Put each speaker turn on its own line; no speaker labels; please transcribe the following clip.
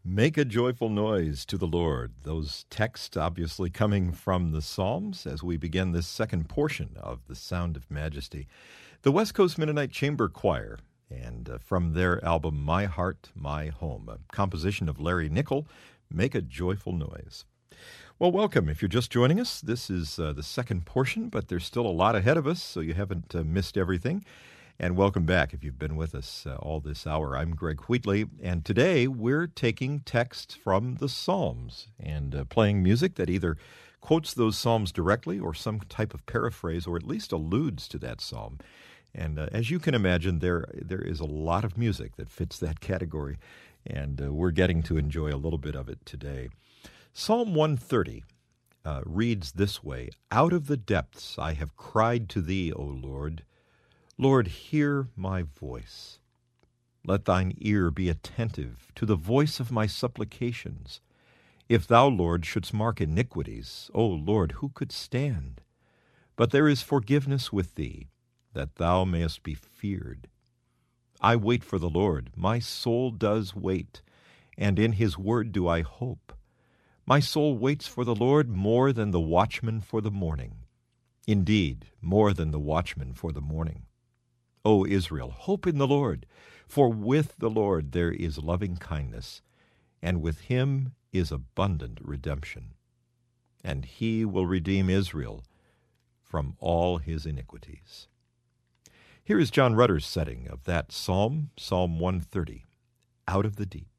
Make a joyful noise to the Lord. Those texts obviously coming from the Psalms as we begin this second portion of the Sound of Majesty. The West Coast Mennonite Chamber Choir, and from their album My Heart, My Home, a composition of Larry Nickel, Make a Joyful Noise. Well, welcome. If you're just joining us, this is the second portion, but there's still a lot ahead of us, so you haven't missed everything. And welcome back if you've been with us all this hour. I'm Greg Wheatley, and today we're taking texts from the Psalms and playing music that either quotes those Psalms directly or some type of paraphrase or at least alludes to that Psalm. And as you can imagine, there is a lot of music that fits that category, and we're getting to enjoy a little bit of it today. Psalm 130 reads this way, "Out of the depths I have cried to thee, O Lord. Lord, hear my voice. Let thine ear be attentive to the voice of my supplications. If thou, Lord, shouldst mark iniquities, O Lord, who could stand? But there is forgiveness with thee, that thou mayest be feared. I wait for the Lord, my soul does wait, and in his word do I hope. My soul waits for the Lord more than the watchman for the morning. Indeed, more than the watchman for the morning. O Israel, hope in the Lord, for with the Lord there is loving kindness, and with him is abundant redemption. And he will redeem Israel from all his iniquities." Here is John Rutter's setting of that psalm, Psalm 130, Out of the Deep.